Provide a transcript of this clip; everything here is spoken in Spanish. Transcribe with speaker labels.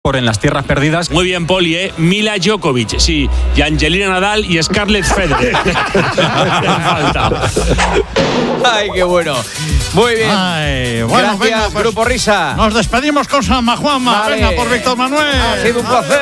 Speaker 1: por en las tierras perdidas.
Speaker 2: Muy bien, Poli, ¿eh? Mila Djokovic, sí, y Angelina Nadal y Scarlett Federer. Falta.
Speaker 3: Ay, qué bueno. Muy bien.
Speaker 4: Ay, bueno,
Speaker 3: gracias,
Speaker 4: venga, pues,
Speaker 3: Grupo Risa.
Speaker 4: nos despedimos con Samba Juanma.
Speaker 3: Vale.
Speaker 4: Venga, por Víctor Manuel.
Speaker 3: Ha sido un placer.